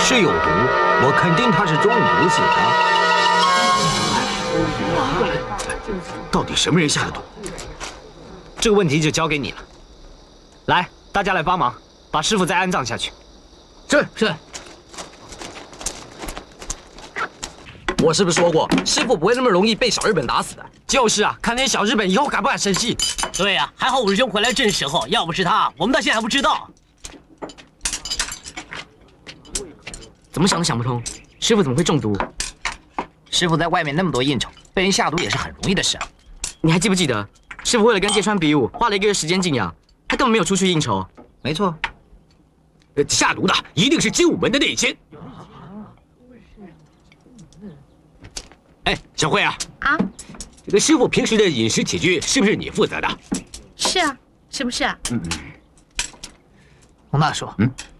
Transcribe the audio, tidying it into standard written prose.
是有毒，我肯定他是中毒死的。 到底什么人下的毒？ 这个问题就交给你了。来，大家来帮忙，把师傅再安葬下去。 是。我是不是说过，师傅不会那么容易被小日本打死的？ 就是啊，看那些小日本以后敢不敢生气？ 对呀，还好五师兄回来正时候，要不是他，我们到现在还不知道。 怎么想都想不通，师傅怎么会中毒？ 师傅在外面那么多应酬，被人下毒也是很容易的事啊。 你还记不记得，师傅为了跟芥川比武，花了1个月时间静养，他根本没有出去应酬。 没错， 下毒的一定是精武门的内奸。哎，小慧啊，这个师傅平时的饮食起居是不是你负责的？ 是啊，是不是啊？ 洪大叔，